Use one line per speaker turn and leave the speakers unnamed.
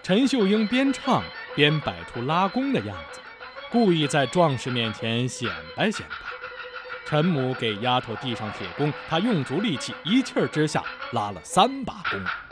陈秀英边唱边摆出拉弓的样子，故意在壮士面前显摆显摆。陈母给丫头递上铁弓，她用足力气，一气儿之下拉了3把弓。